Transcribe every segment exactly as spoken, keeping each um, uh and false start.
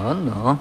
No, no.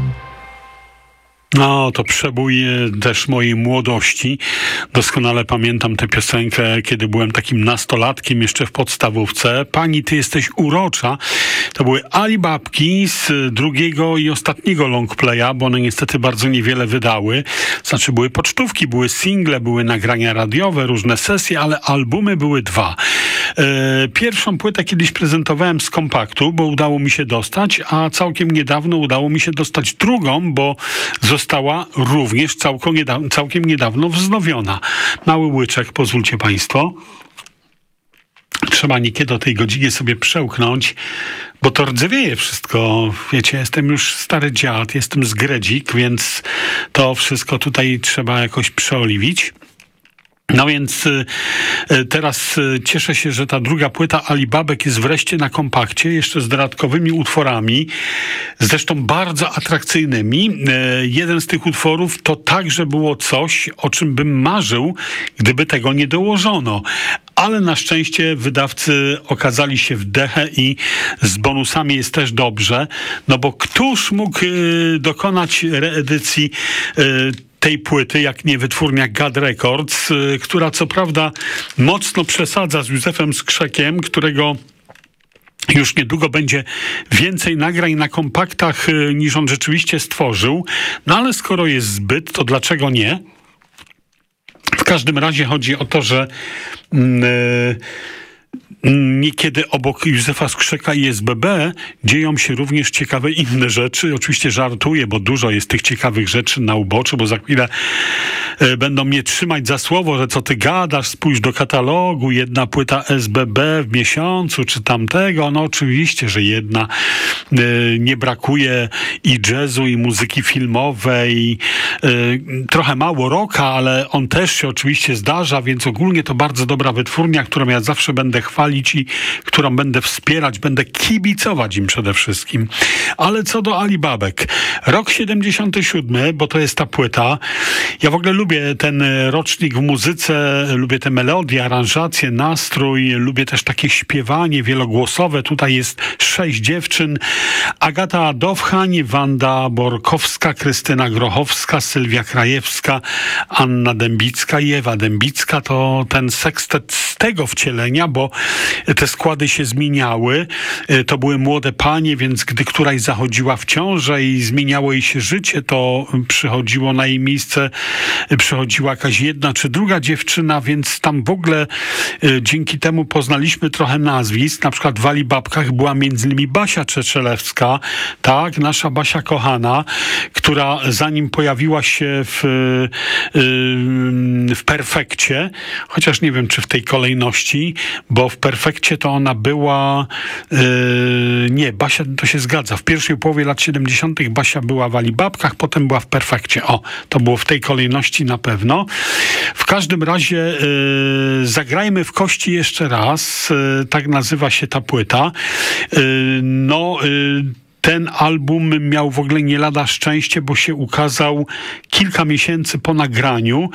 No, to przebój też mojej młodości. Doskonale pamiętam tę piosenkę, kiedy byłem takim nastolatkiem jeszcze w podstawówce. Pani, ty jesteś urocza. To były Alibabki z drugiego i ostatniego longplaya, bo one niestety bardzo niewiele wydały. Znaczy były pocztówki, były single, były nagrania radiowe, różne sesje, ale albumy były dwa. E, pierwszą płytę kiedyś prezentowałem z kompaktu, bo udało mi się dostać, a całkiem niedawno udało mi się dostać drugą, bo została również całkiem niedawno, całkiem niedawno wznowiona. Mały łyczek, pozwólcie państwo. Trzeba niekiedy o tej godzinie sobie przełknąć, bo to rdzewieje wszystko. Wiecie, jestem już stary dziad, jestem z Gredzik, więc to wszystko tutaj trzeba jakoś przeoliwić. No więc y, teraz y, cieszę się, że ta druga płyta Alibabek jest wreszcie na kompakcie, jeszcze z dodatkowymi utworami, zresztą bardzo atrakcyjnymi. Y, jeden z tych utworów to także było coś, o czym bym marzył, gdyby tego nie dołożono. Ale na szczęście wydawcy okazali się w dechę i z bonusami jest też dobrze, no bo któż mógł y, dokonać reedycji y, tej płyty, jak nie wytwórnia Gad Records, y, która co prawda mocno przesadza z Józefem Skrzekiem, którego już niedługo będzie więcej nagrań na kompaktach y, niż on rzeczywiście stworzył. No ale skoro jest zbyt, to dlaczego nie? W każdym razie chodzi o to, że yy, niekiedy obok Józefa Skrzeka i S B B dzieją się również ciekawe inne rzeczy. Oczywiście żartuję, bo dużo jest tych ciekawych rzeczy na uboczu, bo za chwilę y, będą mnie trzymać za słowo, że co ty gadasz, spójrz do katalogu, jedna płyta S B B w miesiącu, czy tamtego. No oczywiście, że jedna. Y, nie brakuje i jazzu, i muzyki filmowej, y, trochę mało rocka, ale on też się oczywiście zdarza, więc ogólnie to bardzo dobra wytwórnia, którą ja zawsze będę chwalić i którą będę wspierać, będę kibicować im przede wszystkim. Ale co do Alibabek. Rok siedemdziesiąty siódmy, bo to jest ta płyta. Ja w ogóle lubię ten rocznik w muzyce, lubię te melodie, aranżacje, nastrój, lubię też takie śpiewanie wielogłosowe. Tutaj jest sześć dziewczyn. Agata Dowchań, Wanda Borkowska, Krystyna Grochowska, Sylwia Krajewska, Anna Dębicka i Ewa Dębicka. To ten sekstet z tego wcielenia, bo te składy się zmieniały. To były młode panie, więc gdy któraś zachodziła w ciążę i zmieniało jej się życie, to przychodziło na jej miejsce, przychodziła jakaś jedna czy druga dziewczyna, więc tam w ogóle dzięki temu poznaliśmy trochę nazwisk. Na przykład w Alibabkach była między innymi Basia Czeczelewska, tak, nasza Basia kochana, która zanim pojawiła się w, w Perfekcie, chociaż nie wiem, czy w tej kolejności, bo w Perfekcie to ona była yy, nie, Basia, to się zgadza. W pierwszej połowie lat siedemdziesiątych Basia była w Alibabkach, potem była w Perfekcie. O, to było w tej kolejności na pewno. W każdym razie yy, zagrajmy w kości jeszcze raz. Yy, tak nazywa się ta płyta. Yy, no, yy, ten album miał w ogóle nie lada szczęście, bo się ukazał kilka miesięcy po nagraniu.